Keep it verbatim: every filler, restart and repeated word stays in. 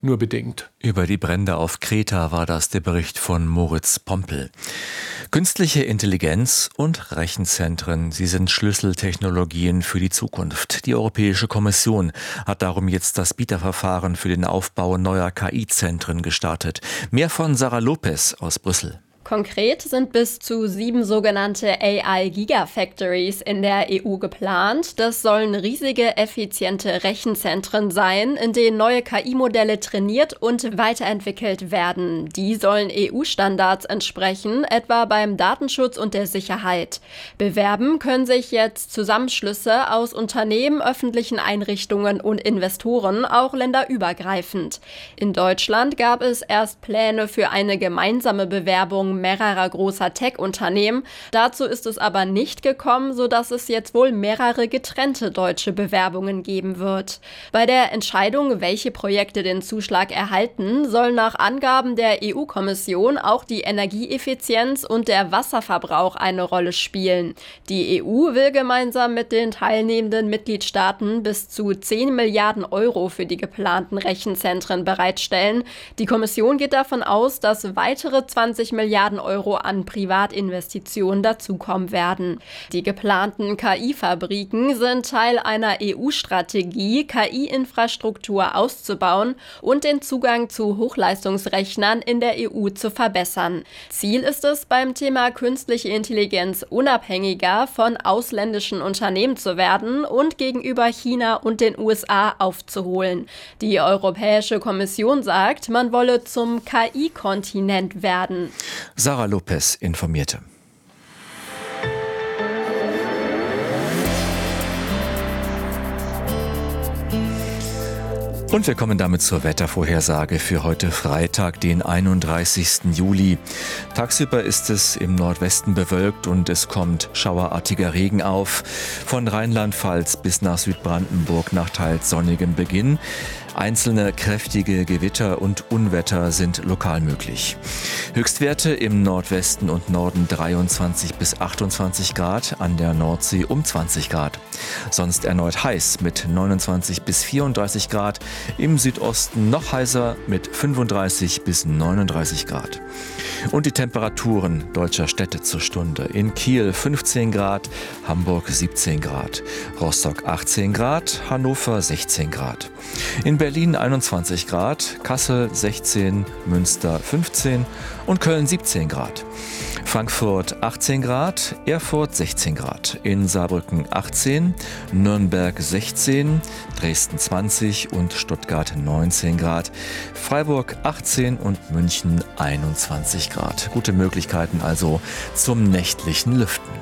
Nur bedingt. Über die Brände auf Kreta war das der Bericht von Moritz Pompel. Künstliche Intelligenz und Rechenzentren, sie sind Schlüsseltechnologien für die Zukunft. Die Europäische Kommission hat darum jetzt das Bieterverfahren für den Aufbau neuer K I-Zentren gestartet. Mehr von Sarah Lopez aus Brüssel. Konkret sind bis zu sieben sogenannte A I-Gigafactories in der E U geplant. Das sollen riesige, effiziente Rechenzentren sein, in denen neue K I-Modelle trainiert und weiterentwickelt werden. Die sollen E U-Standards entsprechen, etwa beim Datenschutz und der Sicherheit. Bewerben können sich jetzt Zusammenschlüsse aus Unternehmen, öffentlichen Einrichtungen und Investoren, auch länderübergreifend. In Deutschland gab es erst Pläne für eine gemeinsame Bewerbung mehrerer großer Tech-Unternehmen. Dazu ist es aber nicht gekommen, sodass es jetzt wohl mehrere getrennte deutsche Bewerbungen geben wird. Bei der Entscheidung, welche Projekte den Zuschlag erhalten, sollen nach Angaben der E U-Kommission auch die Energieeffizienz und der Wasserverbrauch eine Rolle spielen. Die E U will gemeinsam mit den teilnehmenden Mitgliedstaaten bis zu zehn Milliarden Euro für die geplanten Rechenzentren bereitstellen. Die Kommission geht davon aus, dass weitere zwanzig Milliarden Euro an Privatinvestitionen dazukommen werden. Die geplanten K I-Fabriken sind Teil einer E U-Strategie, K I-Infrastruktur auszubauen und den Zugang zu Hochleistungsrechnern in der E U zu verbessern. Ziel ist es, beim Thema künstliche Intelligenz unabhängiger von ausländischen Unternehmen zu werden und gegenüber China und den U S A aufzuholen. Die Europäische Kommission sagt, man wolle zum K I-Kontinent werden. Sarah Lopez informierte. Und wir kommen damit zur Wettervorhersage für heute Freitag, den einunddreißigsten Juli. Tagsüber ist es im Nordwesten bewölkt und es kommt schauerartiger Regen auf. Von Rheinland-Pfalz bis nach Südbrandenburg nach teils sonnigem Beginn. Einzelne kräftige Gewitter und Unwetter sind lokal möglich. Höchstwerte im Nordwesten und Norden dreiundzwanzig bis achtundzwanzig Grad, an der Nordsee um zwanzig Grad. Sonst erneut heiß mit neunundzwanzig bis vierunddreißig Grad, im Südosten noch heißer mit fünfunddreißig bis neununddreißig Grad. Und die Temperaturen deutscher Städte zur Stunde. In Kiel fünfzehn Grad, Hamburg siebzehn Grad, Rostock achtzehn Grad, Hannover sechzehn Grad. In Berlin einundzwanzig Grad, Kassel sechzehn, Münster fünfzehn und Köln siebzehn Grad. Frankfurt achtzehn Grad, Erfurt sechzehn Grad, in Saarbrücken achtzehn, Nürnberg sechzehn, Dresden zwanzig und Stuttgart neunzehn Grad, Freiburg achtzehn und München einundzwanzig Grad. Gute Möglichkeiten also zum nächtlichen Lüften.